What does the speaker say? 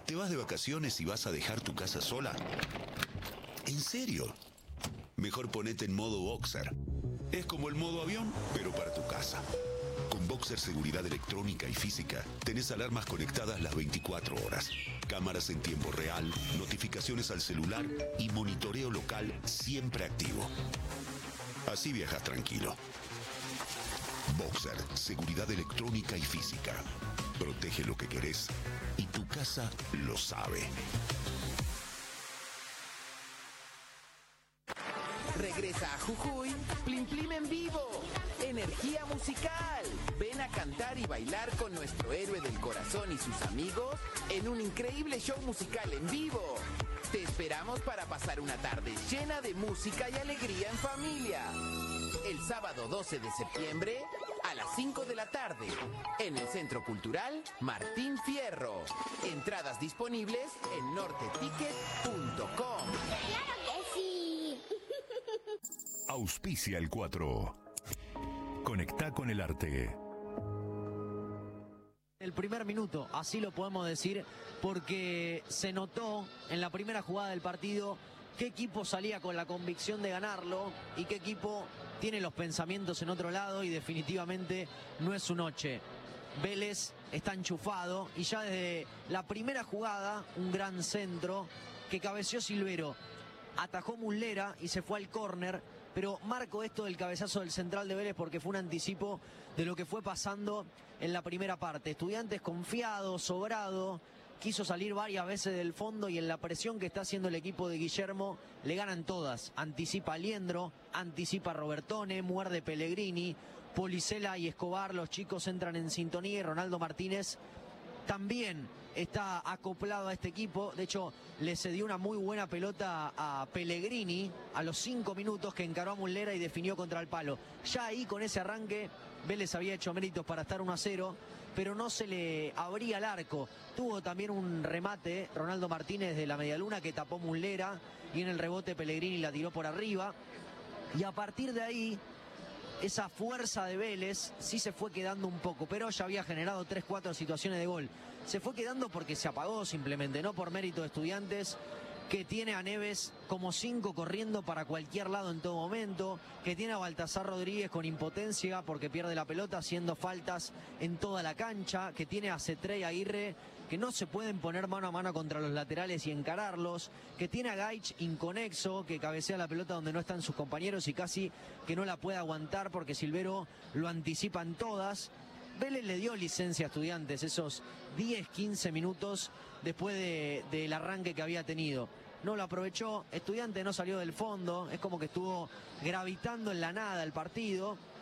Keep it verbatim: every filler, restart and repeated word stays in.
¿Te vas de vacaciones y vas a dejar tu casa sola? ¿En serio? Mejor ponete en modo Boxer. Es como el modo avión, pero para tu casa. Con Boxer Seguridad Electrónica y Física, tenés alarmas conectadas las veinticuatro horas, cámaras en tiempo real, notificaciones al celular y monitoreo local siempre activo. Así viajas tranquilo. Boxer Seguridad Electrónica y Física. Protege lo que querés y tu casa lo sabe. Regresa a Jujuy, Plim Plim en vivo. Energía musical. Ven a cantar y bailar con nuestro héroe del corazón y sus amigos en un increíble show musical en vivo. Te esperamos para pasar una tarde llena de música y alegría en familia. El sábado doce de septiembre a las cinco de la tarde en el Centro Cultural Martín Fierro. Entradas disponibles en norte ticket punto com. ¡Claro que sí! Auspicia el cuatro. Conectá con el arte. El primer minuto, así lo podemos decir, porque se notó en la primera jugada del partido qué equipo salía con la convicción de ganarlo y qué equipo tiene los pensamientos en otro lado y definitivamente no es su noche. Vélez está enchufado y ya desde la primera jugada, un gran centro que cabeció Silvero, atajó Muslera y se fue al córner, pero marco esto del cabezazo del central de Vélez porque fue un anticipo de lo que fue pasando en la primera parte. Estudiantes confiado, sobrado, quiso salir varias veces del fondo y en la presión que está haciendo el equipo de Guillermo le ganan todas. Anticipa Aliendro, anticipa Robertone, muerde Pellegrini, Policela y Escobar, los chicos entran en sintonía y Ronaldo Martínez también está acoplado a este equipo. De hecho, le cedió una muy buena pelota a Pellegrini a los cinco minutos que encaró a Muslera y definió contra el palo. Ya ahí con ese arranque Vélez había hecho méritos para estar uno a cero, pero no se le abría el arco. Tuvo también un remate Ronaldo Martínez de la medialuna que tapó Muslera y en el rebote Pellegrini la tiró por arriba. Y a partir de ahí esa fuerza de Vélez sí se fue quedando un poco, pero ya había generado tres cuatro situaciones de gol. Se fue quedando porque se apagó simplemente, no por mérito de Estudiantes, que tiene a Neves como cinco corriendo para cualquier lado en todo momento, que tiene a Baltasar Rodríguez con impotencia porque pierde la pelota haciendo faltas en toda la cancha, que tiene a Cetré y Aguirre que no se pueden poner mano a mano contra los laterales y encararlos, que tiene a Gaich inconexo, que cabecea la pelota donde no están sus compañeros y casi que no la puede aguantar porque Silvero lo anticipa en todas. Vélez le dio licencia a Estudiantes esos diez quince minutos después de, del arranque que había tenido. No lo aprovechó, Estudiantes no salió del fondo, es como que estuvo gravitando en la nada el partido.